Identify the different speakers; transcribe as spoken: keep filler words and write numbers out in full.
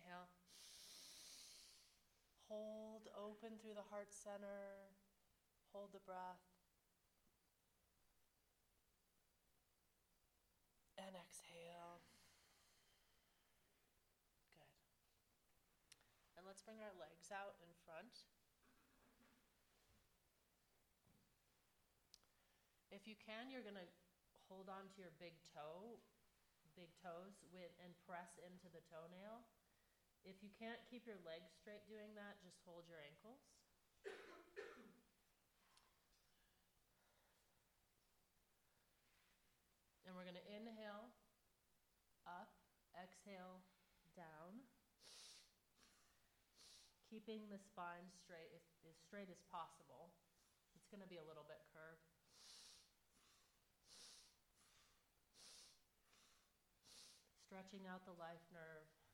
Speaker 1: Inhale. Hold open through the heart center. Hold the breath. And exhale. Good. And let's bring our legs out in front. If you can, you're going to hold on to your big toe, big toes, with and press into the toenail. If you can't keep your legs straight doing that, just hold your ankles. And we're going to inhale, up, exhale, down. Keeping the spine straight, as, as straight as possible. It's going to be a little bit curved. Stretching out the life nerve.